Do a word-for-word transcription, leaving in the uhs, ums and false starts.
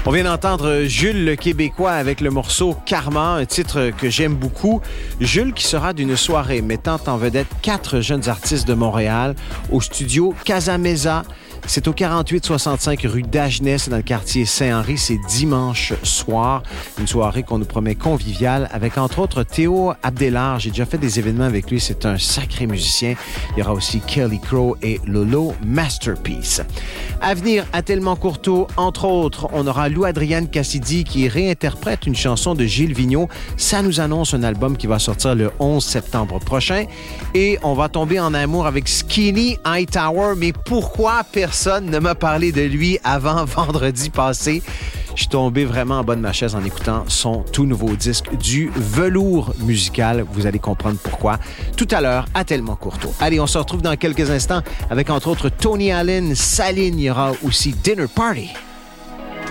On vient d'entendre Jules le Québécois avec le morceau Karma, un titre que j'aime beaucoup. Jules qui sera d'une soirée mettant en vedette quatre jeunes artistes de Montréal au studio Casameza. C'est au quarante-huit soixante-cinq rue d'Agenais, dans le quartier Saint-Henri. C'est dimanche soir. Une soirée qu'on nous promet conviviale avec, entre autres, Théo Abdelard. J'ai déjà fait des événements avec lui. C'est un sacré musicien. Il y aura aussi Kelly Crow et Lolo Masterpiece. À venir, à Tellement Courteau, entre autres, on aura Lou-Adrienne Cassidy qui réinterprète une chanson de Gilles Vigneault. Ça nous annonce un album qui va sortir le onze septembre prochain. Et on va tomber en amour avec Skinny Hightower. Mais pourquoi personne ne m'a parlé de lui avant vendredi passé? Je suis tombé vraiment en bas de ma chaise en écoutant son tout nouveau disque du velours musical. Vous allez comprendre pourquoi tout à l'heure à Tellement Courteau. Allez, on se retrouve dans quelques instants avec entre autres Tony Allen, Saline. Il y aura aussi Dinner Party.